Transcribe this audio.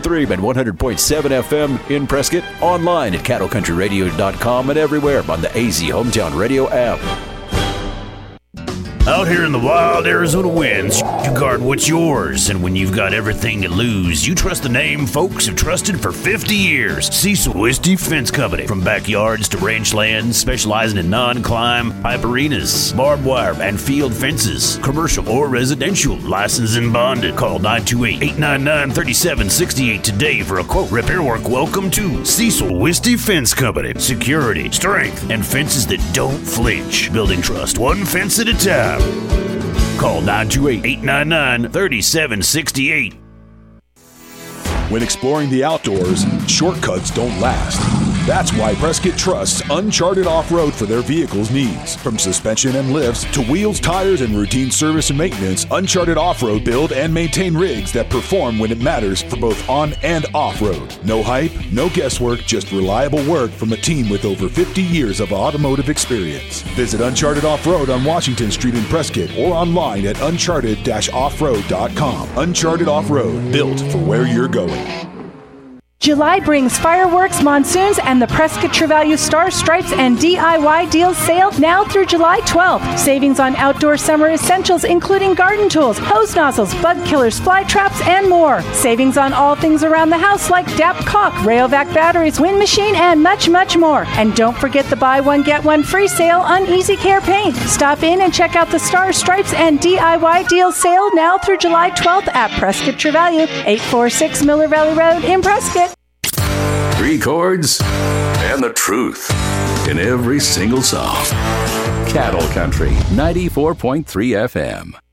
100.3 and 100.7 FM in Prescott, online at cattlecountryradio.com and everywhere on the AZ Hometown Radio app. Out here in the wild Arizona winds, you guard what's yours. And when you've got everything to lose, you trust the name folks have trusted for 50 years. Cecil Whiskey Fence Company. From backyards to ranch lands, specializing in non-climb pipe arenas, barbed wire, and field fences. Commercial or residential. Licensed and bonded. Call 928-899-3768 today for a quote. Repair work. Welcome to Cecil Whiskey Fence Company. Security, strength, and fences that don't flinch. Building trust one fence at a time. Call 928-899-3768. When exploring the outdoors, shortcuts don't last. That's why Prescott trusts Uncharted Off-Road for their vehicle's needs. From suspension and lifts to wheels, tires, and routine service and maintenance, Uncharted Off-Road build and maintain rigs that perform when it matters for both on and off-road. No hype, no guesswork, just reliable work from a team with over 50 years of automotive experience. Visit Uncharted Off-Road on Washington Street in Prescott or online at uncharted-offroad.com. Uncharted Off-Road, built for where you're going. July brings fireworks, monsoons, and the Prescott True Value Star Stripes and DIY Deals sale now through July 12th. Savings on outdoor summer essentials including garden tools, hose nozzles, bug killers, fly traps, and more. Savings on all things around the house like DAP caulk, Rayovac batteries, wind machine, and much, much more. And don't forget the buy one, get one free sale on Easy Care Paint. Stop in and check out the Star Stripes and DIY Deals sale now through July 12th at Prescott True Value, 846 Miller Valley Road in Prescott. 3 chords and the truth in every single song. Cattle Country 94.3 FM.